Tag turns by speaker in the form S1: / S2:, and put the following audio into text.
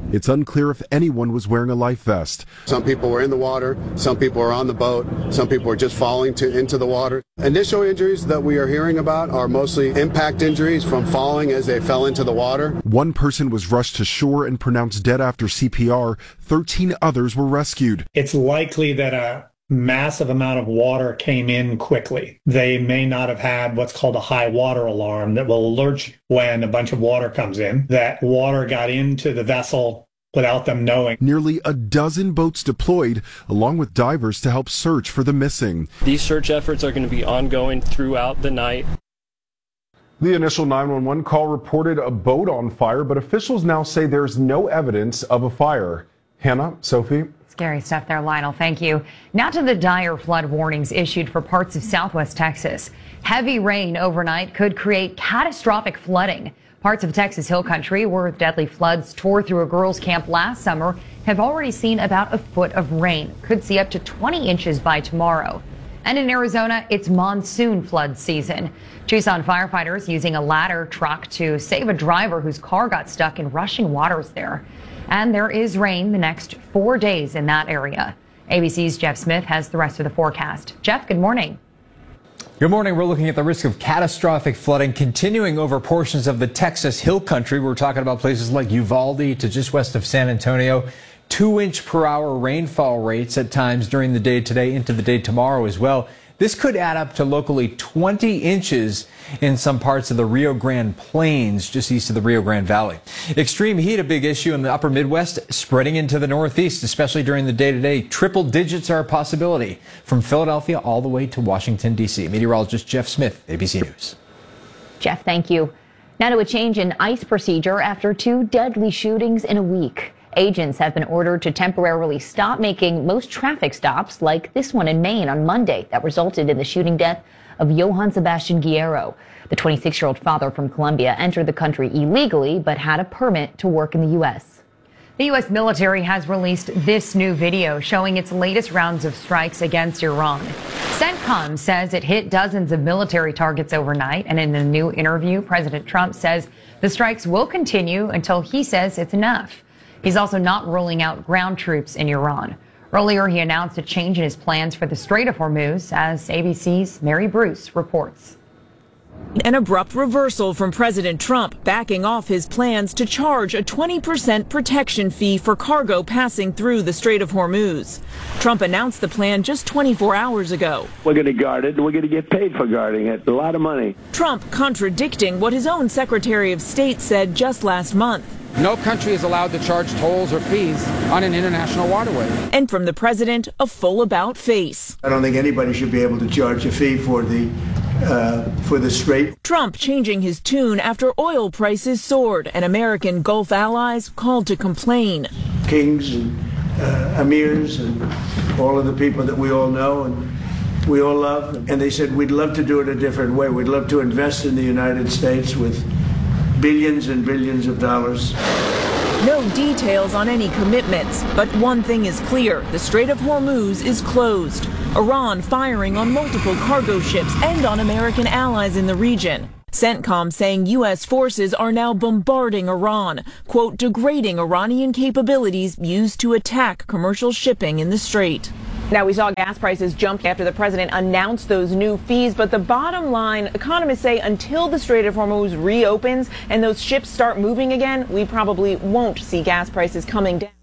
S1: It's unclear if anyone was wearing a life vest.
S2: Some people were in the water, some people were on the boat, some people were just falling into the water. Initial injuries that we are hearing about are mostly impact injuries from falling as they fell into the water.
S1: One person was rushed to shore and pronounced dead after CPR. 13 others were rescued.
S3: It's likely that a massive amount of water came in quickly. They may not have had what's called a high water alarm that will alert you when a bunch of water comes in. That water got into the vessel without them knowing.
S1: Nearly a dozen boats deployed, along with divers to help search for the missing.
S4: These search efforts are going to be ongoing throughout the night.
S1: The initial 911 call reported a boat on fire, but officials now say there's no evidence of a fire. Hannah, Sophie?
S5: Scary stuff there, Lionel. Thank you. Now to the dire flood warnings issued for parts of southwest Texas. Heavy rain overnight could create catastrophic flooding. Parts of Texas Hill Country, where deadly floods tore through a girls' camp last summer, have already seen about a foot of rain. Could see up to 20 inches by tomorrow. And in Arizona, it's monsoon flood season. Tucson firefighters using a ladder truck to save a driver whose car got stuck in rushing waters there. And there is rain the next 4 days in that area. ABC's Jeff Smith has the rest of the forecast. Jeff, good morning.
S6: Good morning. We're looking at the risk of catastrophic flooding continuing over portions of the Texas Hill Country. We're talking about places like Uvalde to just west of San Antonio. 2-inch per hour rainfall rates at times during the day today into the day tomorrow as well. This could add up to locally 20 inches in some parts of the Rio Grande Plains, just east of the Rio Grande Valley. Extreme heat, a big issue in the upper Midwest, spreading into the Northeast, especially during the day today. Triple digits are a possibility from Philadelphia all the way to Washington, D.C. Meteorologist Jeff Smith, ABC News.
S7: Jeff, thank you. Now to a change in ICE procedure after 2 deadly shootings in a week. Agents have been ordered to temporarily stop making most traffic stops like this one in Maine on Monday that resulted in the shooting death of Johann Sebastian Guerrero. The 26-year-old father from Colombia entered the country illegally but had a permit to work in the U.S.
S5: The U.S. military has released this new video showing its latest rounds of strikes against Iran. CENTCOM says it hit dozens of military targets overnight, and in a new interview, President Trump says the strikes will continue until he says it's enough. He's also not ruling out ground troops in Iran. Earlier, he announced a change in his plans for the Strait of Hormuz, as ABC's Mary Bruce reports.
S8: An abrupt reversal from President Trump, backing off his plans to charge a 20% protection fee for cargo passing through the Strait of Hormuz. Trump announced the plan just 24 hours ago.
S9: We're going to guard it, and we're going to get paid for guarding it. A lot of money.
S8: Trump contradicting what his own Secretary of State said just last month.
S10: No country is allowed to charge tolls or fees on an international waterway.
S8: And from the president, a full about face.
S11: I don't think anybody should be able to charge a fee for the strait.
S8: Trump changing his tune after oil prices soared and American Gulf allies called to complain.
S11: Kings and emirs and all of the people that we all know and we all love. And they said, we'd love to do it a different way. We'd love to invest in the United States with billions and billions of dollars.
S8: No details on any commitments, but one thing is clear. The Strait of Hormuz is closed. Iran firing on multiple cargo ships and on American allies in the region. CENTCOM saying U.S. forces are now bombarding Iran, quote, degrading Iranian capabilities used to attack commercial shipping in the strait.
S12: Now, we saw gas prices jump after the president announced those new fees. But the bottom line, economists say until the Strait of Hormuz reopens and those ships start moving again, we probably won't see gas prices coming down.